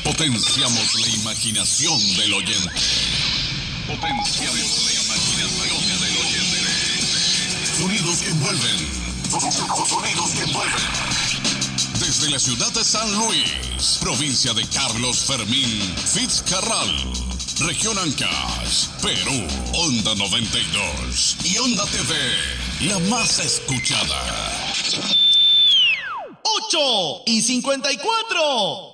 Potenciamos la imaginación del oyente. Potenciamos la imaginación del oyente. Sonidos que envuelven. Sonidos que envuelven. Desde la ciudad de San Luis, provincia de Carlos Fermín Fitzcarral, región Ancash, Perú, Onda 92 y Onda TV, la más escuchada. 8:54.